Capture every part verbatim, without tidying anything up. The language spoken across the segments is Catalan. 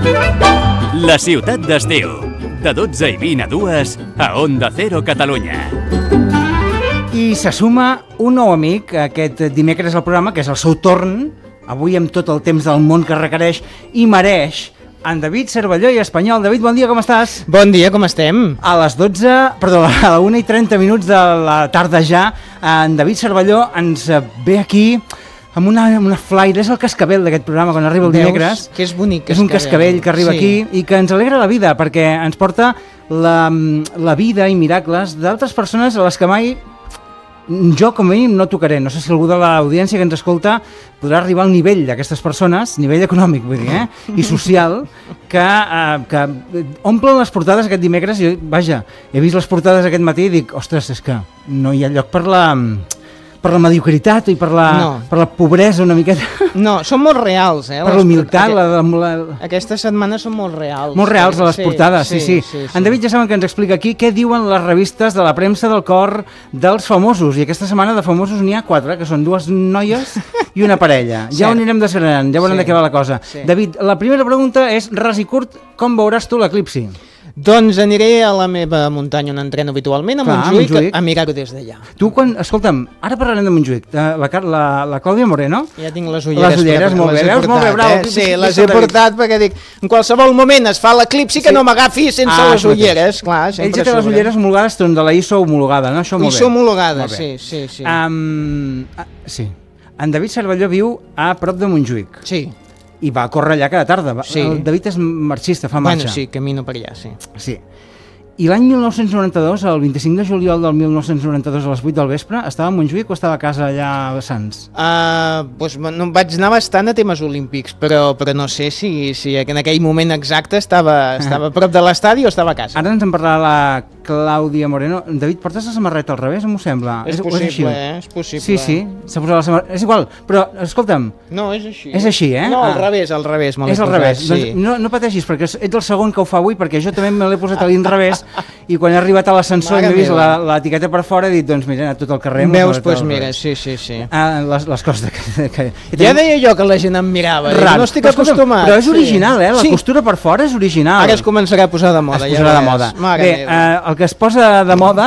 La ciutat d'estiu, de dotze i vint a dues, a Onda Cero Catalunya. I se suma un nou amic aquest dimecres al programa, que és el seu torn, avui amb tot el temps del món que requereix i mereix, en David Cervelló i Espanyol. David, bon dia, com estàs? Bon dia, com estem? A les dotze, perdó, a la una i trenta minuts de la tarda ja, en David Cervelló ens ve aquí amb una, una flaire, és el cascabel d'aquest programa quan arriba el dimecres. Veus que és bonic cascabel. És un cascabell que arriba sí. aquí i que ens alegra la vida, perquè ens porta la, la vida i miracles d'altres persones a les que mai jo com a mínim no tocaré. No sé si algú de l'audiència que ens escolta podrà arribar al nivell d'aquestes persones, nivell econòmic vull dir, eh? I social, que, eh, que omplen les portades aquest dimecres. I, vaja, he vist les portades aquest matí i dic, ostres, és que no hi ha lloc per la... per la mediocritat i per la, no. per la pobresa una miqueta. No, són molt reals, eh? Per l'humilitat. La, la, la... Aquestes setmanes són molt reals. Molt reals a les sí, portades, sí, sí. sí, sí. En David ja saben que ens explica aquí què diuen les revistes de la premsa del cor dels famosos. I aquesta setmana de famosos n'hi ha quatre, que són dues noies i una parella. Ja ho anirem desgranant, ja veurem sí. de què va la cosa. Sí. David, la primera pregunta és, ras i curt, com veuràs tu l'eclipsi? Doncs aniré a la meva muntanya on entreno habitualment, a Clar, Montjuïc, Montjuïc, a mirar-ho des d'allà. Tu quan, escolta'm, ara parlarem de Montjuïc, la, la, la Clàudia Moreno. Ja tinc les ulleres. Les ulleres, molt bé, veus, molt bé, bravo. Eh? Sí, les he portat perquè dic, en qualsevol moment es fa l'eclipsi que sí. no m'agafi sense ah, les ulleres. Clar, Ells ja té les ulleres homologades, són de la I S O homologada, no? Això molt bé. I S O homologada, sí, sí, sí. Um, ah, sí. En David Cervelló viu a prop de Montjuïc. Sí. I va a córrer allà cada tarda. Sí. El David és marxista, fa marxa. Bueno, sí, camino per allà, sí. Sí. I l'any mil nou-cents noranta-dos, el vint-i-cinc de juliol del mil nou-cents noranta-dos a les vuit del vespre, estava a Montjuïc o estava a casa allà a Sants? Uh, doncs, no, vaig anar bastant a temes olímpics, però, però no sé si, si en aquell moment exacte estava, estava a prop de l'estadi o estava a casa. Ara ens en parlarà la Clàudia Moreno. David, portes la samarreta al revés, m'ho sembla? És, és possible, és, eh? És possible. Sí, sí, s'ha posat la samarreta. És igual, però escolta'm... No, és així. És així, eh? No, al ah. revés, al revés. És al revés. Sí. Doncs no, no pateixis, perquè ets el segon que ho fa avui, perquè jo també me l'he posat a l'inrevés i quan he arribat a l'ascensor i he vist l'etiqueta per fora he dit, doncs mira, a tot el carrer... Veus, doncs pues mira, sí, sí, sí. Ah, les, les coses de... que, que... Ja deia jo que la gent em mirava, no estic però, acostumat. Però és original, eh? La sí. costura per fora és original. Ara es començarà a posar de moda. Es posarà ja de moda. Bé, eh, el que es posa de moda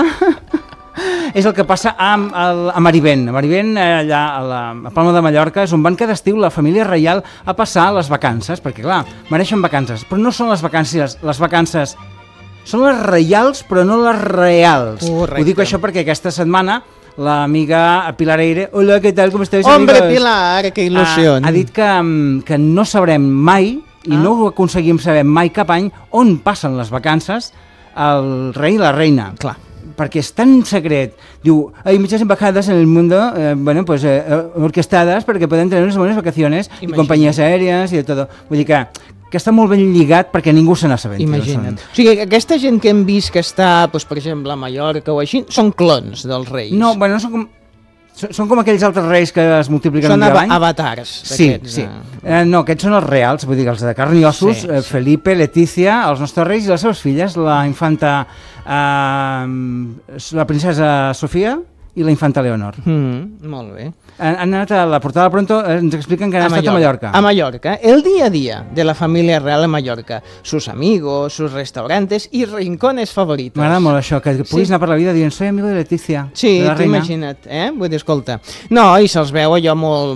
és el que passa a, a, a Marivent. A Marivent, allà a la a Palma de Mallorca, és on van cada estiu la família reial a passar les vacances, perquè clar, mereixen vacances, però no són les vacances, les vacances són les reials, però no les reals. Correcte. Ho dic això perquè aquesta setmana l'amiga Pilar Eire, hola, què tal, com esteu? Hombre, amigos? Pilar, que il·lusió. Ha, ha dit que, que no sabrem mai, i ah. no ho aconseguim saber mai cap any, on passen les vacances el rei i la reina. Clar. Perquè és tan secret. Diu, hay muchas embajadas en el mundo, eh, bueno, pues eh, orquestadas perquè poden tenir unes bones vacaciones i companyies aèries i de tot. Vull dir que que està molt ben lligat perquè ningú se n'assabenti. Imagina't. O sigui, aquesta gent que hem vist que està, doncs, per exemple, a Mallorca o així, són clons dels reis. No, bueno, són com... Són com aquells altres reis que es multipliquen són un dia l'any. Són avatars. Sí, sí. Eh, no, aquests són els reals, vull dir, els de carn i ossos, sí, sí. Felipe, Letícia, els nostres reis i les seves filles, la infanta, eh, la princesa Sofia i la infanta Leonor. Mm, molt bé. Han, han anat a la portada Pronto, ens expliquen que han a estat Mallorca. a Mallorca. A Mallorca. El día a día de la familia real a Mallorca. Sus amigos, sus restaurantes y rincones favoritos. M'agrada molt això, que puguis sí. anar per la vida dient soy amigo de Letícia. Sí, de t'imagina't, eh? Vull dir, escolta. No, i se'ls veu allò molt,